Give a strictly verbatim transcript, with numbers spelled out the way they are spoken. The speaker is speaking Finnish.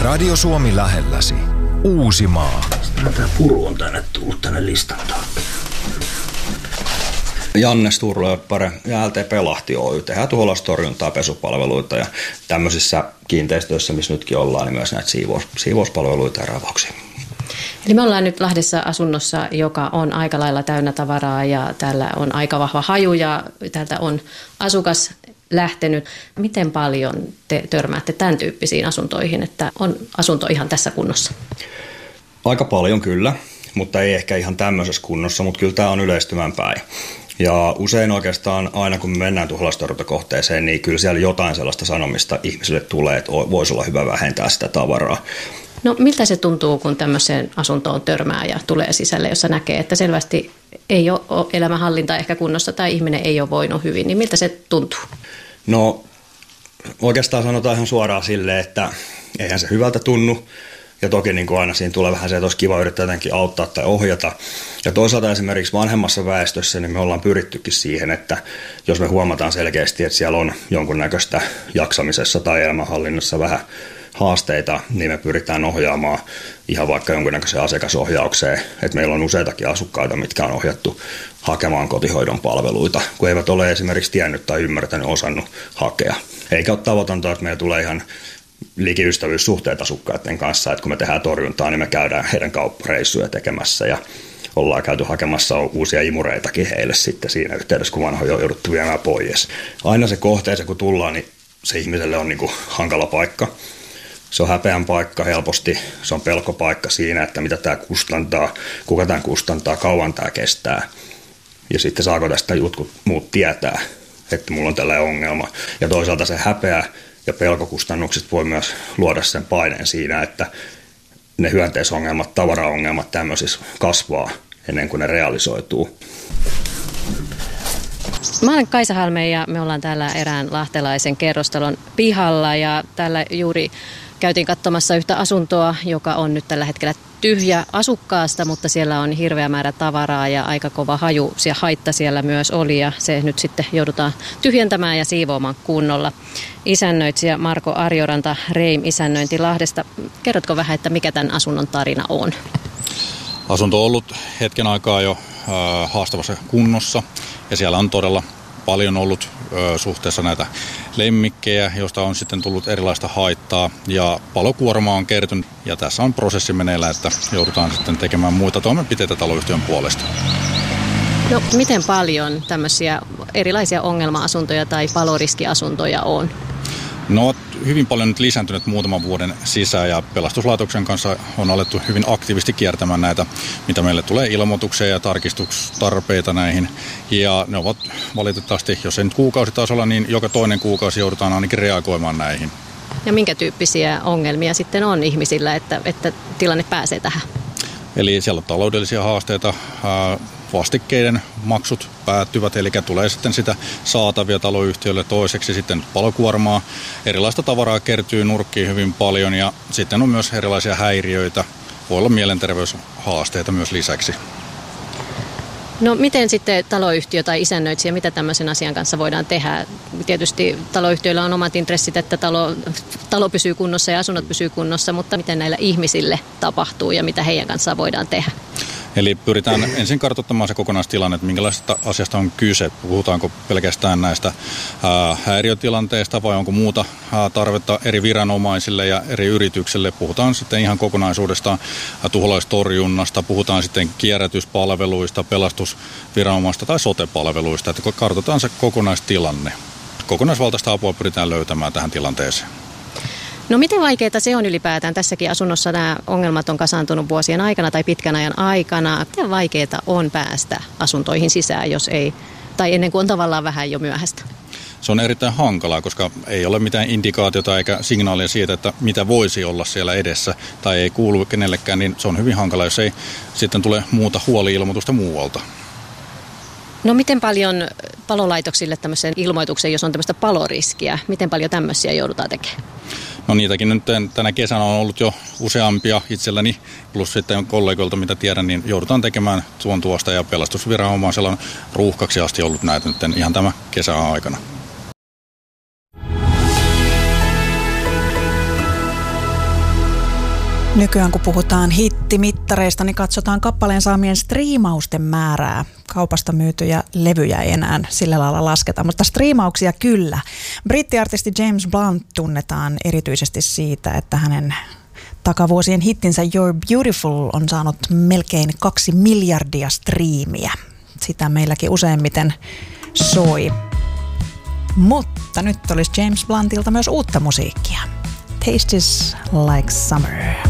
Radio Suomi lähelläsi. Uusimaa. Sitten tämä puru on tänne tullut tänne listan taakse. Janne Sturlöppare ja L T P Lahti Oy tehdään tuholaistorjuntaa, pesupalveluita ja tämmöisissä kiinteistöissä, missä nytkin ollaan, niin myös näitä siivous, siivouspalveluita ja ravauksia. Eli me ollaan nyt Lahdessa asunnossa, joka on aika lailla täynnä tavaraa ja täällä on aika vahva haju ja täältä on asukas lähtenyt. Miten paljon te törmäätte tämän tyyppisiin asuntoihin, että on asunto ihan tässä kunnossa? Aika paljon kyllä, mutta ei ehkä ihan tämmöisessä kunnossa, mutta kyllä tämä on yleistymään päin. Ja usein oikeastaan aina kun me mennään tuholaistorjuntakohteeseen, niin kyllä siellä jotain sellaista sanomista ihmisille tulee, että voisi olla hyvä vähentää sitä tavaraa. No miltä se tuntuu, kun tämmöiseen asuntoon törmää ja tulee sisälle, jossa näkee, että selvästi ei ole elämänhallinta ehkä kunnossa tai ihminen ei ole voinut hyvin, niin miltä se tuntuu? No oikeastaan sanotaan ihan suoraan silleen, että eihän se hyvältä tunnu. Ja toki niin kuin aina siinä tulee vähän se, että olisi kiva yrittää jotenkin auttaa tai ohjata. Ja toisaalta esimerkiksi vanhemmassa väestössä niin me ollaan pyrittykin siihen, että jos me huomataan selkeästi, että siellä on jonkunnäköistä jaksamisessa tai elämänhallinnassa vähän haasteita, niin me pyritään ohjaamaan ihan vaikka jonkunnäköiseen asiakasohjaukseen. Että meillä on useitakin asukkaita, mitkä on ohjattu hakemaan kotihoidon palveluita, kun eivät ole esimerkiksi tiennyt tai ymmärtänyt osannut hakea. Eikä ole tavoitonta, että meillä tulee ihan likiystävyyssuhteet asukkaiden kanssa, että kun me tehdään torjuntaa, niin me käydään heidän kauppareissuja tekemässä ja ollaan käyty hakemassa uusia imureitakin heille sitten siinä yhteydessä, kun vanhoja on jouduttu viemään pois. Aina se kohteeseen, kun tullaan, niin se ihmiselle on niin kuin hankala paikka. Se on häpeän paikka helposti, se on pelkopaikka siinä, että mitä tämä kustantaa, kuka tämän kustantaa, kauan tämä kestää. Ja sitten saako tästä jotkut muut tietää, että mulla on tällainen ongelma. Ja toisaalta se häpeä ja pelkokustannukset voi myös luoda sen paineen siinä, että ne hyönteisongelmat, tavaraongelmat tämmöisissä kasvaa ennen kuin ne realisoituu. Mä olen Kaisa Halme ja me ollaan täällä erään lahtelaisen kerrostalon pihalla ja täällä juuri käytiin katsomassa yhtä asuntoa, joka on nyt tällä hetkellä tyhjä asukkaasta, mutta siellä on hirveä määrä tavaraa ja aika kova haju ja haitta siellä myös oli ja se nyt sitten joudutaan tyhjentämään ja siivoamaan kunnolla. Isännöitsijä Marko Arjoranta, Reim isännöinti Lahdesta. Kerrotko vähän, että mikä tämän asunnon tarina on? Asunto on ollut hetken aikaa jo äh, haastavassa kunnossa ja siellä on todella paljon ollut ö, suhteessa näitä lemmikkejä, joista on sitten tullut erilaista haittaa ja palokuormaa on kertynyt ja tässä on prosessi meneillään, että joudutaan sitten tekemään muita toimenpiteitä taloyhtiön puolesta. No miten paljon tämmöisiä erilaisia ongelma-asuntoja tai paloriskiasuntoja on? No hyvin paljon nyt lisääntynyt muutaman vuoden sisään ja pelastuslaitoksen kanssa on alettu hyvin aktiivisesti kiertämään näitä, mitä meille tulee ilmoituksia ja tarkistustarpeita näihin. Ja ne ovat valitettavasti, jos ei nyt kuukausitasolla, niin joka toinen kuukausi joudutaan ainakin reagoimaan näihin. Ja minkä tyyppisiä ongelmia sitten on ihmisillä, että, että tilanne pääsee tähän? Eli siellä on taloudellisia haasteita, vastikkeiden maksut päättyvät, eli tulee sitten sitä saatavia taloyhtiölle toiseksi sitten palokuormaa. Erilaista tavaraa kertyy nurkkiin hyvin paljon ja sitten on myös erilaisia häiriöitä. Voi olla mielenterveyshaasteita myös lisäksi. No miten sitten taloyhtiö tai isännöitsijä, mitä tämmöisen asian kanssa voidaan tehdä? Tietysti taloyhtiöillä on omat intressit, että talo, talo pysyy kunnossa ja asunnot pysyy kunnossa, mutta miten näillä ihmisille tapahtuu ja mitä heidän kanssaan voidaan tehdä? Eli pyritään ensin kartoittamaan se kokonaistilanne, että minkälaisesta asiasta on kyse. Puhutaanko pelkästään näistä ää, häiriötilanteista vai onko muuta ää, tarvetta eri viranomaisille ja eri yrityksille. Puhutaan sitten ihan kokonaisuudesta ää, tuholaistorjunnasta, puhutaan sitten kierrätyspalveluista, pelastusviranomaista tai sote-palveluista. Että kartoitetaan se kokonaistilanne. Kokonaisvaltaista apua pyritään löytämään tähän tilanteeseen. No miten vaikeaa se on ylipäätään? Tässäkin asunnossa nämä ongelmat on kasaantunut vuosien aikana tai pitkän ajan aikana. Miten vaikeaa on päästä asuntoihin sisään, jos ei, tai ennen kuin on tavallaan vähän jo myöhäistä? Se on erittäin hankalaa, koska ei ole mitään indikaatiota eikä signaalia siitä, että mitä voisi olla siellä edessä tai ei kuulu kenellekään, niin se on hyvin hankalaa, jos ei sitten tule muuta huoli-ilmoitusta muualta. No miten paljon palolaitoksille tämmöisen ilmoituksen, jos on tämmöistä paloriskiä, miten paljon tämmöisiä joudutaan tekemään? No niitäkin nyt tänä kesänä on ollut jo useampia itselläni, plus sitten kollegoilta, mitä tiedän, niin joudutaan tekemään tuon tuosta ja pelastusviranomaisella on ruuhkaksi asti ollut näitä nyt ihan tämä kesän aikana. Nykyään kun puhutaan hittimittareista, niin katsotaan kappaleen saamien striimausten määrää. Kaupasta myytyjä levyjä ei enää sillä lailla lasketa, mutta striimauksia kyllä. Brittiartisti James Blunt tunnetaan erityisesti siitä, että hänen takavuosien hittinsä You're Beautiful on saanut melkein kaksi miljardia striimiä. Sitä meilläkin useimmiten soi. Mutta nyt olisi James Bluntilta myös uutta musiikkia. Tastes like summer.